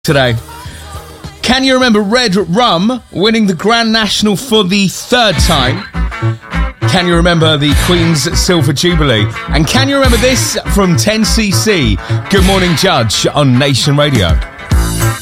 today. Can you remember Red Rum winning the Grand National for the third time? Can you remember the Queen's Silver Jubilee? And can you remember this from 10cc? Good Morning Judge on Nation Radio.